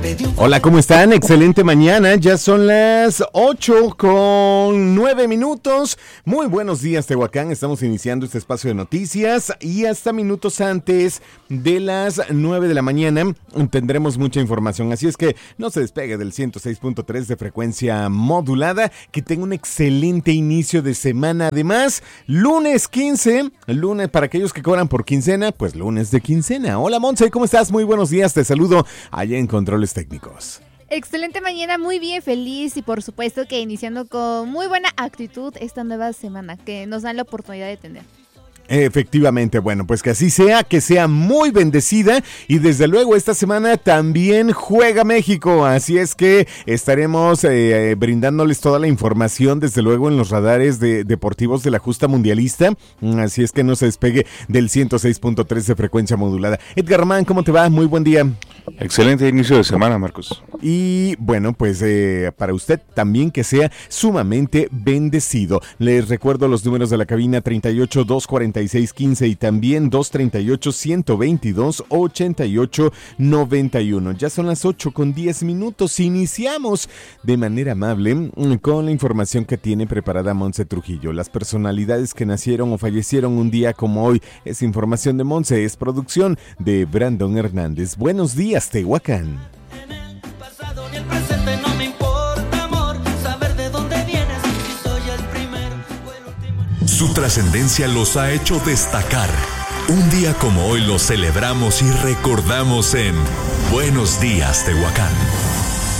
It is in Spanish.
Hola, ¿cómo están? Excelente mañana, ya son las 8:09. Muy buenos días, Tehuacán, estamos iniciando este espacio de noticias y hasta minutos antes de las 9 de la mañana tendremos mucha información, así es que no se despegue del 106.3 de frecuencia modulada, que tenga un excelente inicio de semana. Además, lunes 15, lunes para aquellos que cobran por quincena, pues lunes de quincena. Hola, Monse, ¿cómo estás? Muy buenos días, te saludo allá en Controles Técnicos. Excelente mañana, muy bien, feliz y por supuesto que iniciando con muy buena actitud esta nueva semana que nos dan la oportunidad de tener. Efectivamente, bueno, pues que así sea, que sea muy bendecida y desde luego esta semana también juega México, así es que estaremos brindándoles toda la información desde luego en los radares deportivos de la justa mundialista, así es que no se despegue del 106.3 de frecuencia modulada. Edgar Román, ¿cómo te va? Muy buen día. Excelente inicio de semana, Marcos. Y bueno, pues para usted también que sea sumamente bendecido. Les recuerdo los números de la cabina 38-246-15 y también 238-122-8891. Ya son las 8:10. Iniciamos de manera amable con la información que tiene preparada Monse Trujillo. Las personalidades que nacieron o fallecieron un día como hoy. Es información de Monse, es producción de Brandon Hernández. Buenos días, Tehuacán. Ni el presente no me importa, amor, saber de dónde vienes, si soy el primero o el último. Su trascendencia los ha hecho destacar. Un día como hoy lo celebramos y recordamos en Buenos Días, Tehuacán.